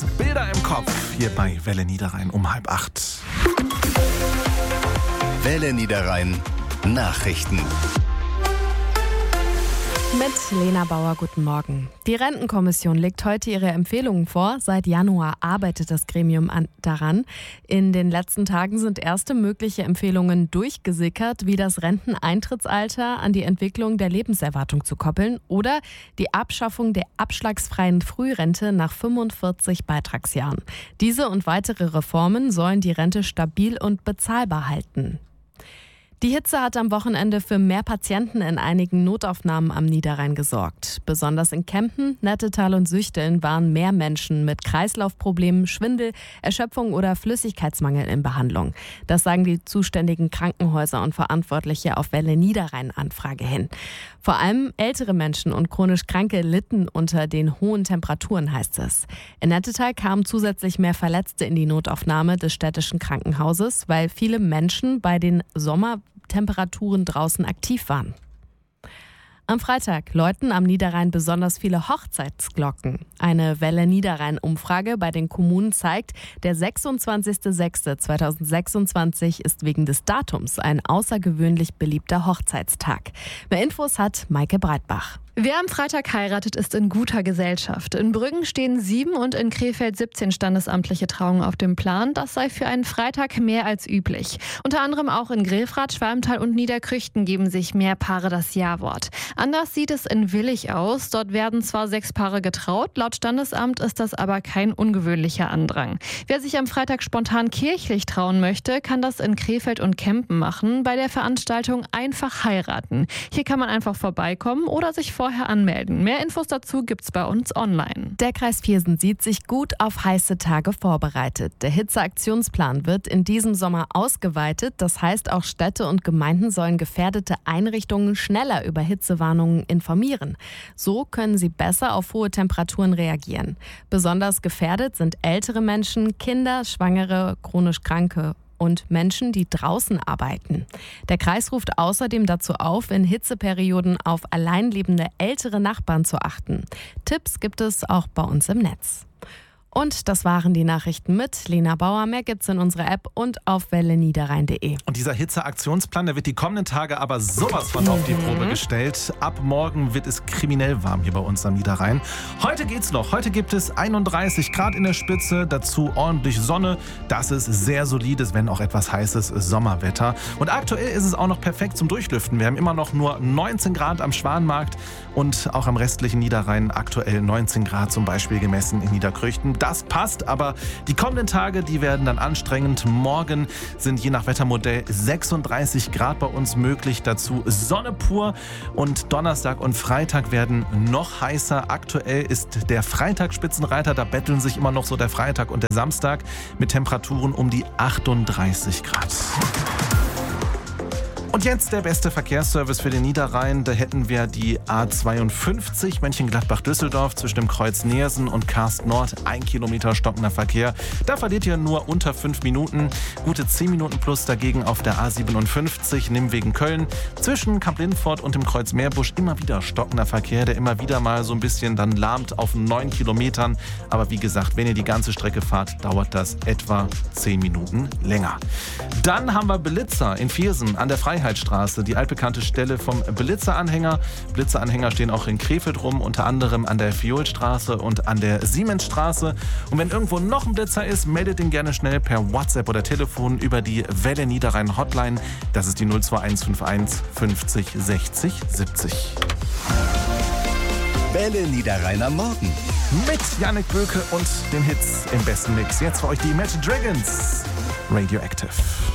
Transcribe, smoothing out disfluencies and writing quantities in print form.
Hits, Bilder im Kopf, hier bei Welle Niederrhein um 7:30. Welle Niederrhein Nachrichten. Mit Lena Bauer, guten Morgen. Die Rentenkommission legt heute ihre Empfehlungen vor. Seit Januar arbeitet das Gremium daran. In den letzten Tagen sind erste mögliche Empfehlungen durchgesickert, wie das Renteneintrittsalter an die Entwicklung der Lebenserwartung zu koppeln oder die Abschaffung der abschlagsfreien Frührente nach 45 Beitragsjahren. Diese und weitere Reformen sollen die Rente stabil und bezahlbar halten. Die Hitze hat am Wochenende für mehr Patienten in einigen Notaufnahmen am Niederrhein gesorgt. Besonders in Kempen, Nettetal und Süchteln waren mehr Menschen mit Kreislaufproblemen, Schwindel, Erschöpfung oder Flüssigkeitsmangel in Behandlung. Das sagen die zuständigen Krankenhäuser und Verantwortliche auf Welle Niederrhein Anfrage hin. Vor allem ältere Menschen und chronisch Kranke litten unter den hohen Temperaturen, heißt es. In Nettetal kamen zusätzlich mehr Verletzte in die Notaufnahme des städtischen Krankenhauses, weil viele Menschen bei den Sommertemperaturen draußen aktiv waren. Am Freitag läuten am Niederrhein besonders viele Hochzeitsglocken. Eine Welle Niederrhein-Umfrage bei den Kommunen zeigt, der 26.06.2026 ist wegen des Datums ein außergewöhnlich beliebter Hochzeitstag. Mehr Infos hat Maike Breitbach. Wer am Freitag heiratet, ist in guter Gesellschaft. In Brüggen stehen 7 und in Krefeld 17 standesamtliche Trauungen auf dem Plan. Das sei für einen Freitag mehr als üblich. Unter anderem auch in Grefrath, Schwalmtal und Niederkrüchten geben sich mehr Paare das Ja-Wort. Anders sieht es in Willich aus. Dort werden zwar 6 Paare getraut, laut Standesamt ist das aber kein ungewöhnlicher Andrang. Wer sich am Freitag spontan kirchlich trauen möchte, kann das in Krefeld und Kempen machen. Bei der Veranstaltung Einfach heiraten. Hier kann man einfach vorbeikommen oder sich vorher anmelden. Mehr Infos dazu gibt's bei uns online. Der Kreis Viersen sieht sich gut auf heiße Tage vorbereitet. Der Hitzeaktionsplan wird in diesem Sommer ausgeweitet. Das heißt, auch Städte und Gemeinden sollen gefährdete Einrichtungen schneller über Hitzewarnungen informieren. So können sie besser auf hohe Temperaturen reagieren. Besonders gefährdet sind ältere Menschen, Kinder, Schwangere, chronisch Kranke und Menschen, die draußen arbeiten. Der Kreis ruft außerdem dazu auf, in Hitzeperioden auf alleinlebende ältere Nachbarn zu achten. Tipps gibt es auch bei uns im Netz. Und das waren die Nachrichten mit Lena Bauer. Mehr gibt's in unserer App und auf welleniederrhein.de. Und dieser Hitzeaktionsplan, der wird die kommenden Tage aber sowas von auf die Probe gestellt. Ab morgen wird es kriminell warm hier bei uns am Niederrhein. Heute geht's noch. Heute gibt es 31 Grad in der Spitze, dazu ordentlich Sonne. Das ist sehr solides, wenn auch etwas heißes Sommerwetter. Und aktuell ist es auch noch perfekt zum Durchlüften. Wir haben immer noch nur 19 Grad am Schwanmarkt und auch am restlichen Niederrhein aktuell 19 Grad zum Beispiel gemessen in Niederkrüchten. Das passt, aber die kommenden Tage, die werden dann anstrengend. Morgen sind je nach Wettermodell 36 Grad bei uns möglich. Dazu Sonne pur und Donnerstag und Freitag werden noch heißer. Aktuell ist der Freitag Spitzenreiter. Da betteln sich immer noch so der Freitag und der Samstag mit Temperaturen um die 38 Grad. Und jetzt der beste Verkehrsservice für den Niederrhein. Da hätten wir die A52 Mönchengladbach-Düsseldorf zwischen dem Kreuz Neersen und Karst Nord. 1 Kilometer stockender Verkehr. Da verliert ihr nur unter 5 Minuten. Gute 10 Minuten plus dagegen auf der A57 Nimwegen-Köln. Zwischen Kamp-Lindfort und dem Kreuz Meerbusch immer wieder stockender Verkehr, der immer wieder mal so ein bisschen dann lahmt auf 9 Kilometern. Aber wie gesagt, wenn ihr die ganze Strecke fahrt, dauert das etwa 10 Minuten länger. Dann haben wir Belitzer in Viersen an der Freiheitsstraße, die altbekannte Stelle vom Blitzer-Anhänger. Blitzer-Anhänger stehen auch in Krefeld rum, unter anderem an der Fiolstraße und an der Siemensstraße. Und wenn irgendwo noch ein Blitzer ist, meldet ihn gerne schnell per WhatsApp oder Telefon über die Welle Niederrhein Hotline. Das ist die 02151 50 60 70. Welle Niederrhein am Morgen. Mit Yannick Böke und den Hits im besten Mix. Jetzt für euch die Imagine Dragons. Radioactive.